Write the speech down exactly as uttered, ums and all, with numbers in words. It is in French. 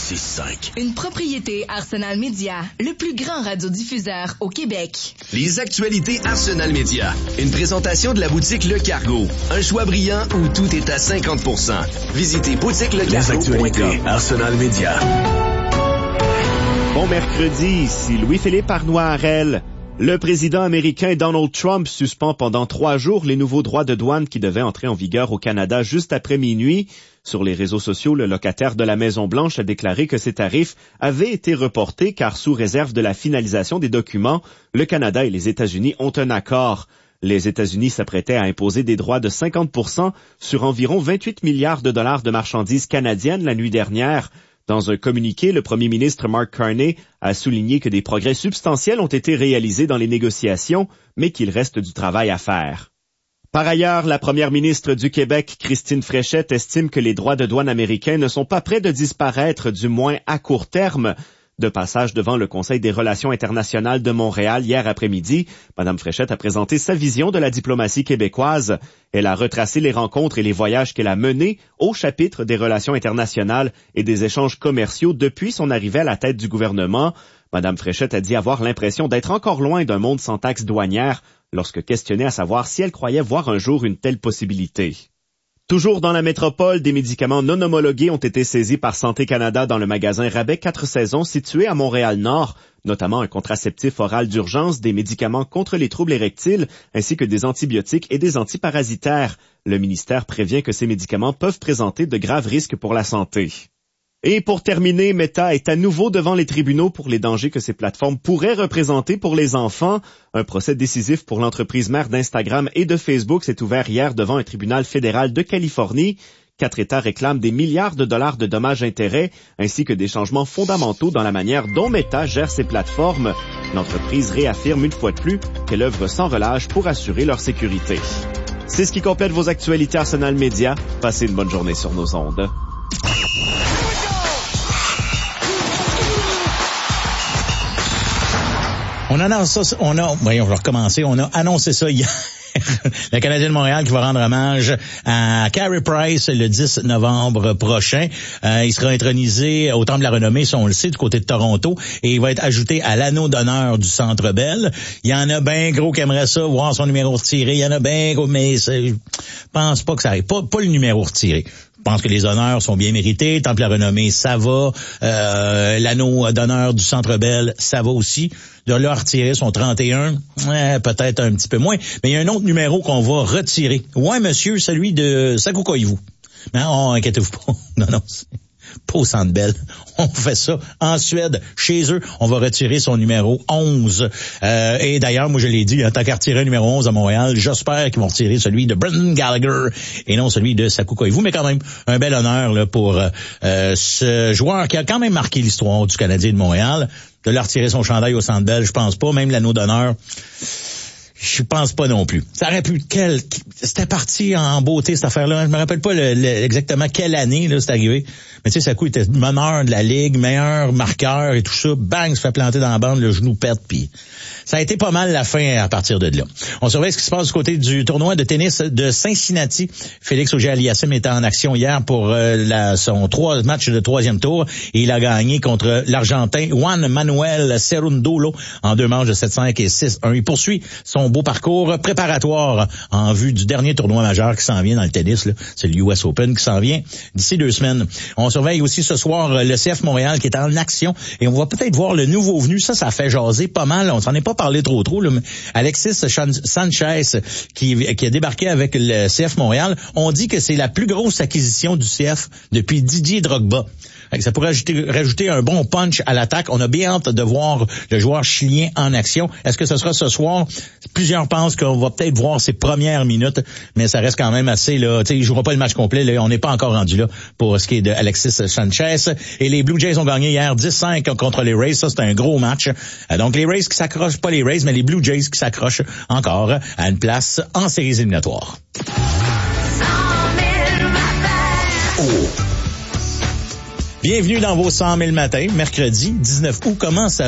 six cinq. Une propriété Arsenal Média, le plus grand radiodiffuseur au Québec. Les actualités Arsenal Média. Une présentation de la boutique Le Cargo. Un choix brillant où tout est à cinquante pour cent. Visitez boutique le cargo point com. Les actualités Arsenal Média. Bon mercredi, ici Louis-Philippe Arnois-Harel. Le président américain Donald Trump suspend pendant trois jours les nouveaux droits de douane qui devaient entrer en vigueur au Canada juste après minuit. Sur les réseaux sociaux, le locataire de la Maison-Blanche a déclaré que ces tarifs avaient été reportés car sous réserve de la finalisation des documents, le Canada et les États-Unis ont un accord. Les États-Unis s'apprêtaient à imposer des droits de cinquante pour cent sur environ vingt-huit milliards de dollars de marchandises canadiennes la nuit dernière. Dans un communiqué, le premier ministre Mark Carney a souligné que des progrès substantiels ont été réalisés dans les négociations, mais qu'il reste du travail à faire. Par ailleurs, la première ministre du Québec, Christine Fréchette, estime que les droits de douane américains ne sont pas près de disparaître, du moins à court terme. De passage devant le Conseil des relations internationales de Montréal hier après-midi, Mme Fréchette a présenté sa vision de la diplomatie québécoise. Elle a retracé les rencontres et les voyages qu'elle a menés au chapitre des relations internationales et des échanges commerciaux depuis son arrivée à la tête du gouvernement. Mme Fréchette a dit avoir l'impression d'être encore loin d'un monde sans taxes douanières lorsque questionnée à savoir si elle croyait voir un jour une telle possibilité. Toujours dans la métropole, des médicaments non homologués ont été saisis par Santé Canada dans le magasin Rabais quatre saisons situé à Montréal-Nord, notamment un contraceptif oral d'urgence, des médicaments contre les troubles érectiles, ainsi que des antibiotiques et des antiparasitaires. Le ministère prévient que ces médicaments peuvent présenter de graves risques pour la santé. Et pour terminer, Meta est à nouveau devant les tribunaux pour les dangers que ces plateformes pourraient représenter pour les enfants. Un procès décisif pour l'entreprise mère d'Instagram et de Facebook s'est ouvert hier devant un tribunal fédéral de Californie. Quatre États réclament des milliards de dollars de dommages-intérêts ainsi que des changements fondamentaux dans la manière dont Meta gère ses plateformes. L'entreprise réaffirme une fois de plus qu'elle œuvre sans relâche pour assurer leur sécurité. C'est ce qui complète vos actualités Arsenal Média. Passez une bonne journée sur nos ondes. On annonce ça, on a, voyons, on va recommencer, on a annoncé ça hier. Le Canadien de Montréal qui va rendre hommage à Carey Price le dix novembre prochain. Euh, il sera intronisé au Temple de la Renommée, si on le sait, du côté de Toronto, et il va être ajouté à l'anneau d'honneur du Centre Bell. Il y en a bien gros qui aimeraient ça, voir son numéro retiré. Il y en a bien gros, mais je pense pas que ça arrive. Pas, pas le numéro retiré. Je pense que les honneurs sont bien mérités. Temple de la Renommée, ça va. Euh, l'anneau d'honneur du Centre Bell, ça va aussi. De là, retirer son trente et un, eh, peut-être un petit peu moins. Mais il y a un autre numéro qu'on va retirer. Ouais, monsieur, celui de Sakukoivu. Mais non, inquiétez-vous pas. Non, non, c'est pas au Centre Bell. On fait ça en Suède, chez eux. On va retirer son numéro onze. Euh, et d'ailleurs, moi, je l'ai dit, en tant qu'à retirer un numéro onze à Montréal, j'espère qu'ils vont retirer celui de Brendan Gallagher et non celui de Sakukoivu. Mais quand même, un bel honneur là pour euh, ce joueur qui a quand même marqué l'histoire du Canadien de Montréal. De leur retirer son chandail au Centre Bell, je pense pas. Même l'anneau d'honneur, je pense pas non plus. Ça aurait pu... Quel, c'était parti en beauté, cette affaire-là. Je me rappelle pas le, le, exactement quelle année là c'est arrivé. Mais tu sais, Sakou était meneur de la Ligue, meilleur marqueur et tout ça. Bang, se fait planter dans la bande, le genou pète, puis ça a été pas mal la fin à partir de là. On surveille ce qui se passe du côté du tournoi de tennis de Cincinnati. Félix Auger-Aliassime était en action hier pour euh, la, son trois match de troisième tour et il a gagné contre l'Argentin Juan Manuel Cerundolo en deux manches de sept cinq et six un. Il poursuit son beau parcours préparatoire en vue du dernier tournoi majeur qui s'en vient dans le tennis. Là. C'est le U S Open qui s'en vient d'ici deux semaines. On surveille aussi ce soir le C F Montréal qui est en action et on va peut-être voir le nouveau venu. Ça, ça fait jaser pas mal. On s'en est pas parlé trop trop. Là, mais Alexis Sanchez qui, qui a débarqué avec le C F Montréal. On dit que c'est la plus grosse acquisition du C F depuis Didier Drogba. Ça pourrait rajouter, rajouter un bon punch à l'attaque. On a bien hâte de voir le joueur chilien en action. Est-ce que ce sera ce soir? Plusieurs pensent qu'on va peut-être voir ses premières minutes, mais ça reste quand même assez, là. Tu sais, il jouera pas le match complet, là. On n'est pas encore rendu là pour ce qui est de Alexis Sanchez. Et les Blue Jays ont gagné hier dix cinq contre les Rays. Ça, c'est un gros match. Donc, les Rays qui s'accrochent, pas les Rays, mais les Blue Jays qui s'accrochent encore à une place en séries éliminatoires. Oh. Bienvenue dans vos cent mille matins, mercredi dix-neuf août. Comment ça